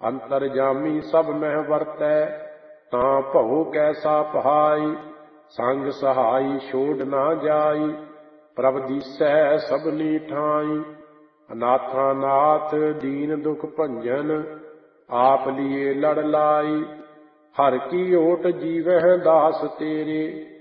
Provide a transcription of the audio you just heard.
ਅੰਤਰਜਾਮੀ ਸਭ ਮਹਿ ਵਰਤੈ, ਤਾਂ ਭਉ ਕੈਸਾ ਪਹਾਈ। ਸੰਗ ਸਹਾਈ ਛੋੜ ਨਾ ਜਾਈ, ਪ੍ਰਭ ਦੀਸੈ ਸਭਨੀ ਠਾਈ। ਅਨਾਥਾਂ ਨਾਥ ਦੀਨ ਦੁਖ ਭੰਜਨ, ਆਪ ਲੀਏ ਲੜ ਲਾਈ। ਹਰ ਕੀ ਓਟ ਜੀਵਹਿ ਦਾਸ ਤੇਰੇ,